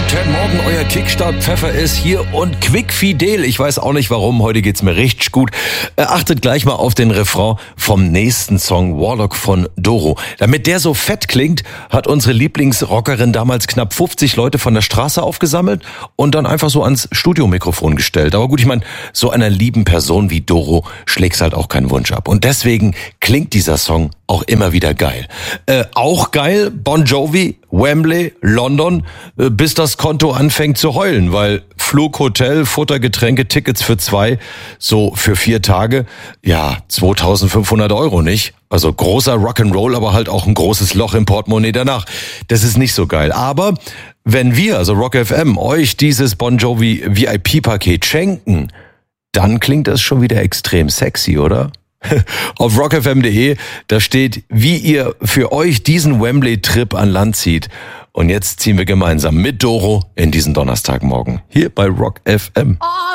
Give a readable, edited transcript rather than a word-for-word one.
Guten Morgen, euer Kickstart-Pfeffer ist hier und quickfidel. Ich weiß auch nicht warum, heute geht's mir richtig gut. Achtet gleich mal auf den Refrain vom nächsten Song, Warlock von Doro. Damit der so fett klingt, hat unsere Lieblingsrockerin damals knapp 50 Leute von der Straße aufgesammelt und dann einfach so ans Studiomikrofon gestellt. Aber gut, ich meine, so einer lieben Person wie Doro schlägt's halt auch keinen Wunsch ab. Und deswegen klingt dieser Song auch immer wieder geil. Auch geil, Bon Jovi, Wembley, London, bis das Konto anfängt zu heulen, weil Flug, Hotel, Futter, Getränke, Tickets für 2, so für 4 Tage, ja, 2.500 €, nicht? Also großer Rock'n'Roll, aber halt auch ein großes Loch im Portemonnaie danach. Das ist nicht so geil. Aber wenn wir, also Rock FM, euch dieses Bon Jovi VIP-Paket schenken, dann klingt das schon wieder extrem sexy, oder? Auf rockfm.de, da steht, wie ihr für euch diesen Wembley-Trip an Land zieht. Und jetzt ziehen wir gemeinsam mit Doro in diesen Donnerstagmorgen. Hier bei Rock FM.